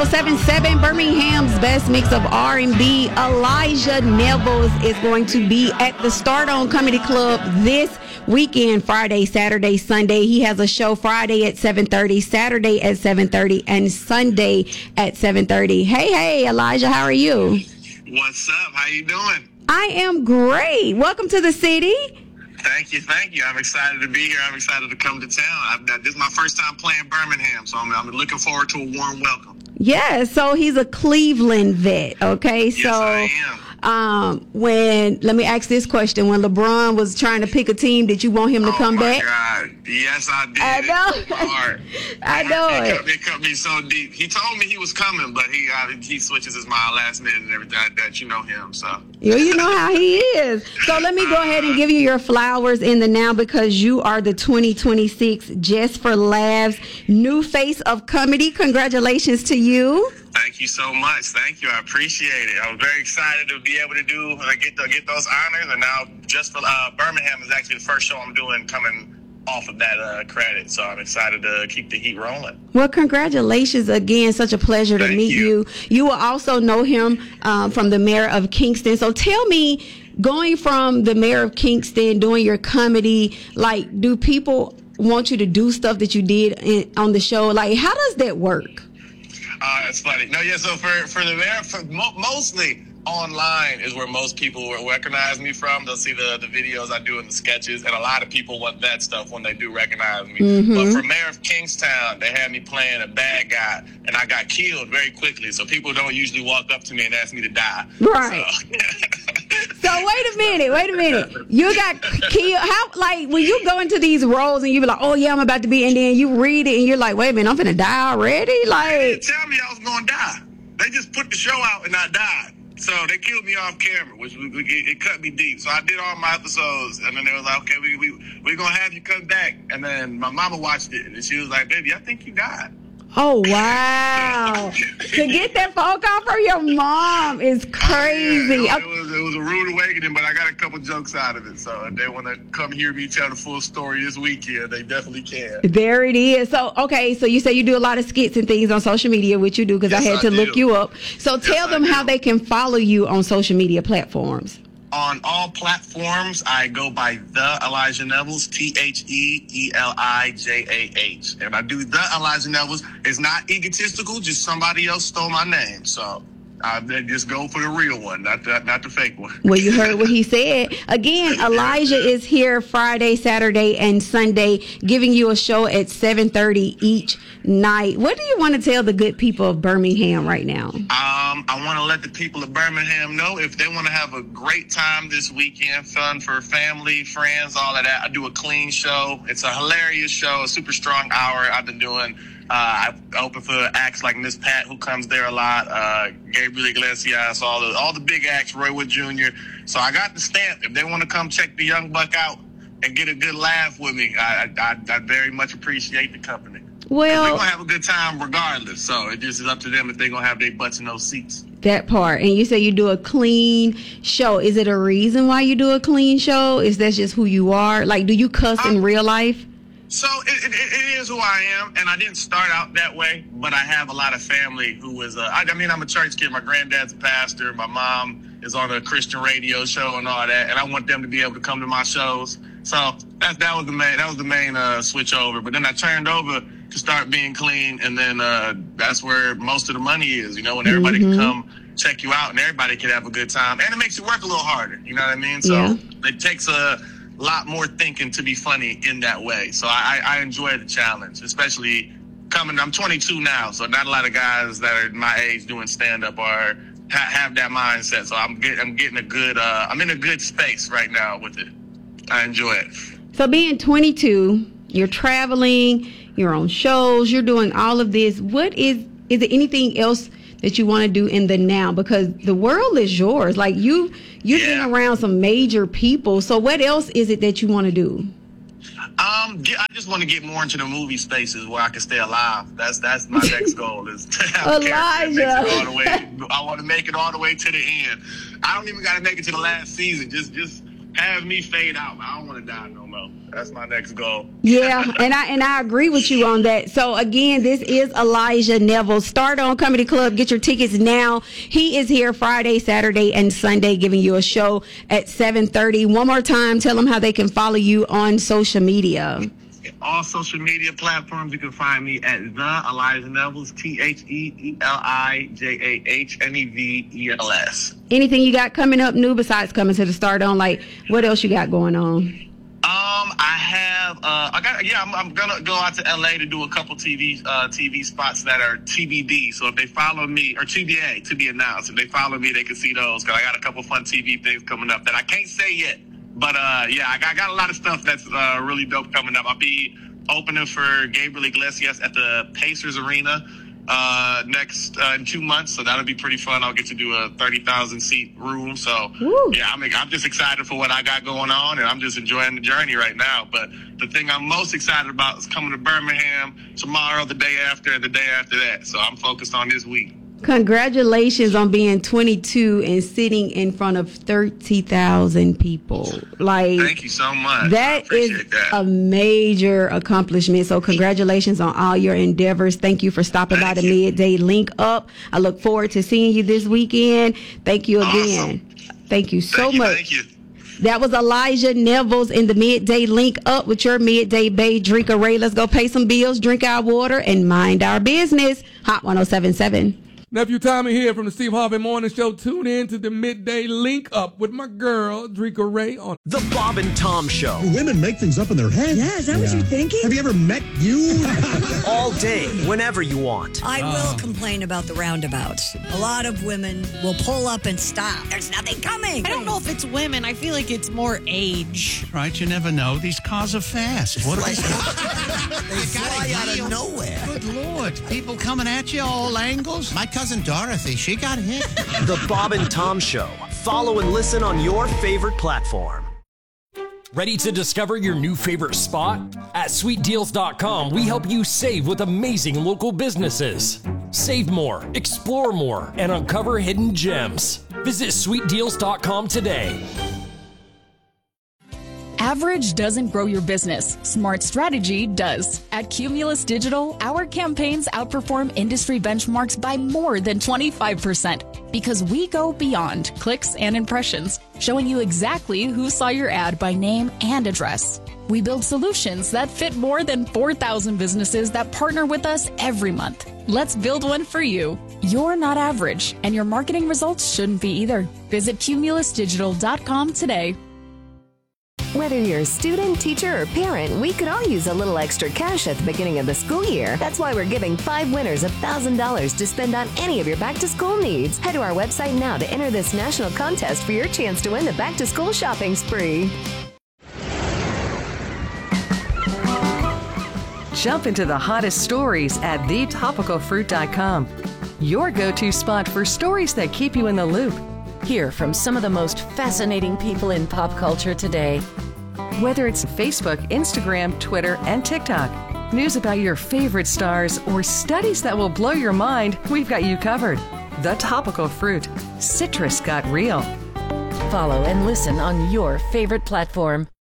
107.7, Birmingham's best mix of R&B. Elijah Nevels is going to be at the Start On Comedy Club this weekend, Friday, Saturday, Sunday. He has a show Friday at 7:30, Saturday at 7:30, and Sunday at 7:30. Hey, Elijah, how are you? What's up? How you doing? I am great. Welcome to the city. Thank you. I'm excited to be here. I'm excited to come to town. This is my first time playing Birmingham, so I'm looking forward to a warm welcome. Yeah, so he's a Cleveland vet, okay? Yes, I am. Let me ask this question. When LeBron was trying to pick a team, did you want him to come back? Oh, my God. Yes, I did. I know. Hard. I know It cut me so deep. He told me he was coming, but he switches his mind last minute and everything like that. You know him, so. You know how he is. So let me go ahead and give you your flowers in the now, because you are the 2026 Just for Laughs new face of comedy. Congratulations to you. Thank you so much. Thank you. I appreciate it. I was very excited to be able to get those honors, and now Just for Birmingham is actually the first show I'm doing coming off of that credit, so I'm excited to keep the heat rolling. Well, congratulations again. Such a pleasure to meet you. You will also know him from the mayor of Kingston. So tell me, going from the mayor of Kingston, doing your comedy, like, do people want you to do stuff that you did on the show? Like, how does that work? It's funny. No, yeah. So for the mayor, mostly online is where most people will recognize me from. They'll see the videos I do in the sketches, and a lot of people want that stuff when they do recognize me. Mm-hmm. But for Mayor of Kingstown, they had me playing a bad guy, and I got killed very quickly. So people don't usually walk up to me and ask me to die. Right. So wait a minute. You got killed. How, like, when you go into these roles and you be like, oh yeah, I'm about to be, and then you read it and you're like, wait a minute, I'm finna die already? Like, they didn't tell me I was gonna die. They just put the show out and I died. So they killed me off camera, which it cut me deep. So I did all my episodes, and then they was like, okay, we're gonna have you come back. And then my mama watched it, and she was like, baby, I think you died. Oh, wow. To get that phone call from your mom is crazy. Yeah, it was a rude awakening, but I got a couple jokes out of it. So if they want to come hear me tell the full story this weekend, they definitely can. There it is. So, okay, so you say you do a lot of skits and things on social media, which you do, because I had to look you up. So tell them how they can follow you on social media platforms. On all platforms, I go by The Elijah Nevels, TheElijah. And I do The Elijah Nevels. It's not egotistical, just somebody else stole my name. So I just go for the real one, not the fake one. Well, you heard what he said. Again, Elijah is here Friday, Saturday, and Sunday, giving you a show at 7:30 each night. What do you want to tell the good people of Birmingham right now? I want to let the people of Birmingham know, if they want to have a great time this weekend, fun for family, friends, all of that, I do a clean show. It's a hilarious show, a super strong hour I've been doing. I open for acts like Miss Pat, who comes there a lot, Gabriel Iglesias, all the big acts, Roy Wood Jr. So I got the stamp. If they want to come check the Young Buck out and get a good laugh with me, I very much appreciate the company. Well, we're going to have a good time regardless, so it just is up to them if they're going to have their butts in those seats. That part. And you say you do a clean show. Is it a reason why you do a clean show? Is that just who you are? Like, do you cuss in real life? So it is who I am, and I didn't start out that way, but I have a lot of family who is, I'm a church kid. My granddad's a pastor. My mom is on a Christian radio show and all that, and I want them to be able to come to my shows. So that was the main switch over. But then I turned over to start being clean, and then that's where most of the money is, when everybody can come check you out and everybody can have a good time. And it makes you work a little harder, you know what I mean? So it takes a lot more thinking to be funny in that way. So I enjoy the challenge, especially I'm 22 now, so not a lot of guys that are my age doing stand-up or have that mindset. So I'm getting a good, I'm in a good space right now with it. I enjoy it. So being 22, you're traveling, you're on shows, you're doing all of this. What is there anything else that you want to do in the now? Because the world is yours. Like, you've been around some major people. So what else is it that you want to do? I just want to get more into the movie spaces where I can stay alive. That's my next goal, is to have Elijah. All the way. I want to make it all the way to the end. I don't even got to make it to the last season. Just have me fade out. I don't want to die no more. That's my next goal. Yeah, and I agree with you on that. So again, this is Elijah Neville. Start On Comedy Club. Get your tickets now. He is here Friday, Saturday, and Sunday, giving you a show at 7:30. One more time, tell them how they can follow you on social media. All social media platforms, you can find me at The Elijah Nevels, TheElijahNevels. Anything you got coming up new besides coming to the Start On? Like, what else you got going on? I'm gonna go out to LA to do a couple TV spots that are TBD. So if they follow me, or TBA, to be announced, if they follow me, they can see those. Cause I got a couple fun TV things coming up that I can't say yet. But I got a lot of stuff that's really dope coming up. I'll be opening for Gabriel Iglesias at the Pacers Arena next in 2 months, so that'll be pretty fun. I'll get to do a 30,000 seat room. So I'm just excited for what I got going on, and I'm just enjoying the journey right now. But the thing I'm most excited about is coming to Birmingham tomorrow, the day after, and the day after that. So I'm focused on this week. Congratulations on being 22 and sitting in front of 30,000 people. Like, thank you so much. That is a major accomplishment. So congratulations on all your endeavors. Thank you for stopping by the Midday Link Up. I look forward to seeing you this weekend. Thank you again. Awesome. Thank you so much. Thank you. That was Elijah Nevels in the Midday Link Up with your Midday Bay Drinker Ray. Let's go pay some bills, drink our water, and mind our business. Hot 107.7. Nephew Tommy here from the Steve Harvey Morning Show. Tune in to the Midday Link Up with my girl, Drika Ray, on The Bob and Tom Show. Do women make things up in their head? Yeah, is that what you're thinking? Have you ever met you? All day, whenever you want. I will complain about the roundabouts. A lot of women will pull up and stop. There's nothing coming. I don't know if it's women. I feel like it's more age. Right, you never know. These cars are fast. What they fly out of nowhere. Good Lord. People coming at you all angles. My cousin Dorothy, she got hit. The Bob and Tom Show. Follow and listen on your favorite platform. Ready to discover your new favorite spot? At sweetdeals.com, we help you save with amazing local businesses. Save more, explore more, and uncover hidden gems. Visit sweetdeals.com today. Average doesn't grow your business. Smart strategy does. At Cumulus Digital, our campaigns outperform industry benchmarks by more than 25% because we go beyond clicks and impressions, showing you exactly who saw your ad by name and address. We build solutions that fit more than 4,000 businesses that partner with us every month. Let's build one for you. You're not average, and your marketing results shouldn't be either. Visit cumulusdigital.com today. Whether you're a student, teacher, or parent, we could all use a little extra cash at the beginning of the school year. That's why we're giving 5 winners $1,000 to spend on any of your back-to-school needs. Head to our website now to enter this national contest for your chance to win the back-to-school shopping spree. Jump into the hottest stories at thetopicalfruit.com. Your go-to spot for stories that keep you in the loop. Hear from some of the most fascinating people in pop culture today. Whether it's Facebook, Instagram, Twitter, and TikTok, news about your favorite stars, or studies that will blow your mind, we've got you covered. The Topical Fruit. Citrus got real. Follow and listen on your favorite platform.